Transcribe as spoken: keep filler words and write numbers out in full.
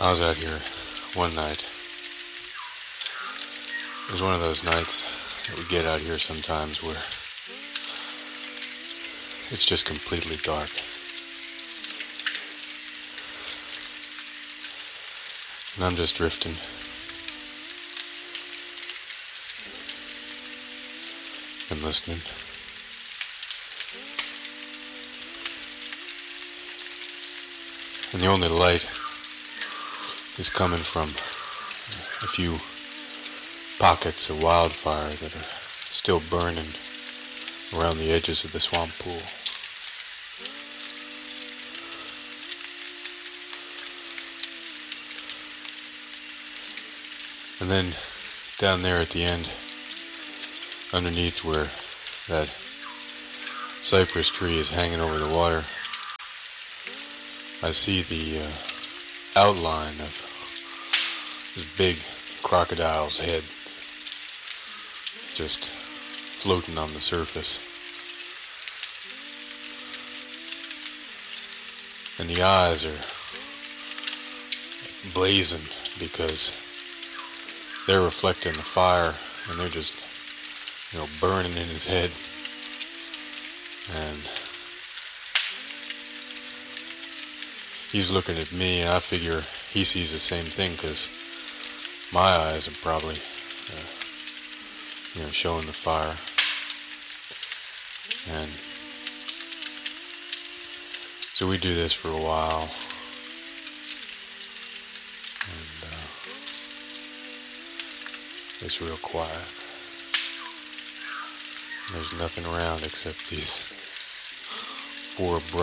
I was out here one night. It was one of those nights that we get out here sometimes where it's just completely dark. And I'm just drifting. And listening. And the only light is coming from a few pockets of wildfire that are still burning around the edges of the swamp pool. And then down there at the end, underneath where that cypress tree is hanging over the water, I see the uh, outline of this big crocodile's head just floating on the surface. And the eyes are blazing because they're reflecting the fire and they're just, you know, burning in his head. And he's looking at me, and I figure he sees the same thing because my eyes are probably, uh, you know, showing the fire. And so we do this for a while. And uh, it's real quiet. There's nothing around except these four bright